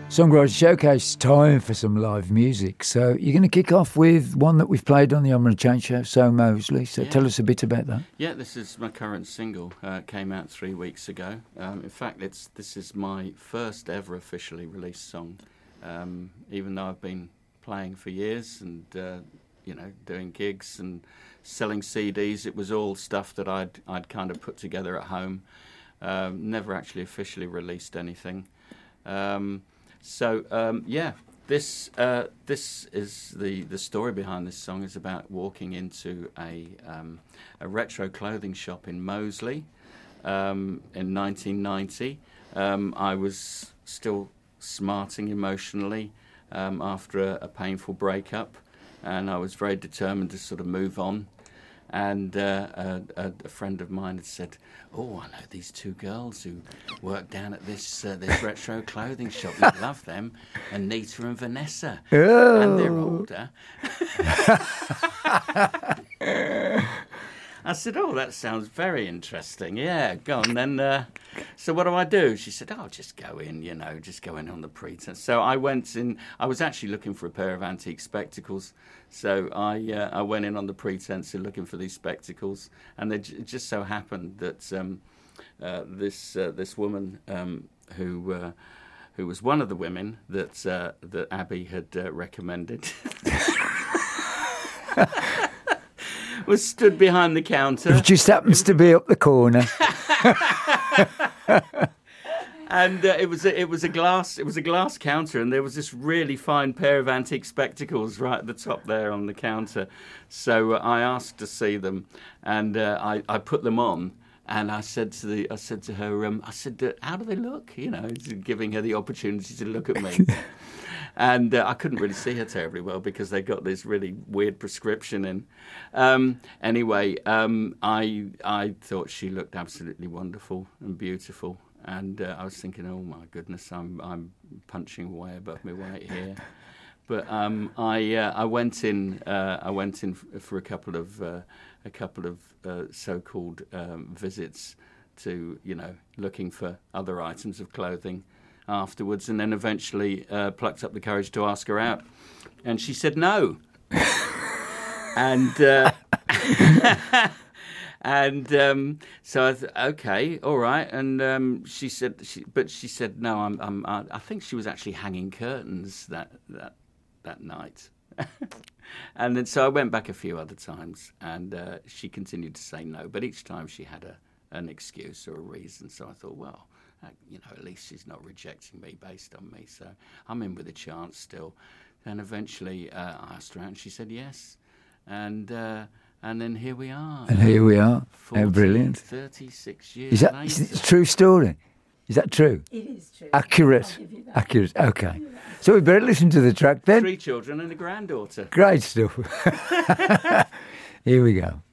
Songwriter Showcase, time for some live music. So you're going to kick off with one that we've played on the I'm Gonna Change show, So Mosley. So tell us a bit about that. Yeah, this is my current single. Came out 3 weeks ago. In fact, this is my first ever officially released song. Even though I've been playing for years and doing gigs and selling CDs, it was all stuff that I'd kind of put together at home. Never actually officially released anything. This is the story behind this song. Is about walking into a retro clothing shop in Moseley in 1990. I was still smarting emotionally after a painful breakup, and I was very determined to sort of move on. And a friend of mine had said, "Oh, I know these two girls who work down at this retro clothing shop. You'd love them, Anita and Vanessa, and they're older." I said, "Oh, that sounds very interesting. Yeah, go on then. So what do I do?" She said, "Oh, just go in, just go in on the pretense." So I went in. I was actually looking for a pair of antique spectacles. So I went in on the pretense of looking for these spectacles, and it just so happened that this woman who was one of the women that Abby had recommended was stood behind the counter. It just happens to be up the corner. And it was a glass counter, and there was this really fine pair of antique spectacles right at the top there on the counter. So I asked to see them, and I put them on, and I said to her, "How do they look?" Giving her the opportunity to look at me. And I couldn't really see her terribly well because they got this really weird prescription in. Anyway, I thought she looked absolutely wonderful and beautiful. And I was thinking, oh my goodness, I'm punching way above my weight here. But I went in for a couple of so-called visits to looking for other items of clothing afterwards, and then eventually plucked up the courage to ask her out, and she said no. And so I thought, okay, all right. And she said no. I think she was actually hanging curtains that night. And then so I went back a few other times, and she continued to say no. But each time she had an excuse or a reason. So I thought, well, at least she's not rejecting me based on me. So I'm in with a chance still. And eventually I asked her out, and she said yes. And then here we are. And here we are. How brilliant. 36 years later. Is it a true story? Is that true? It is true. Accurate. Accurate. Okay. So we better listen to the track then. 3 children and a granddaughter. Great stuff. Here we go.